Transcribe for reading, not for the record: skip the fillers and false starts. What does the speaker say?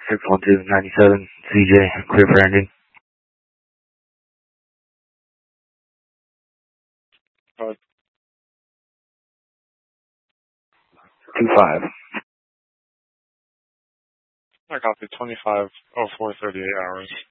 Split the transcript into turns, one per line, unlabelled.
61297, CJ, clear for ending. 25.
I copy 25:04:38 hours.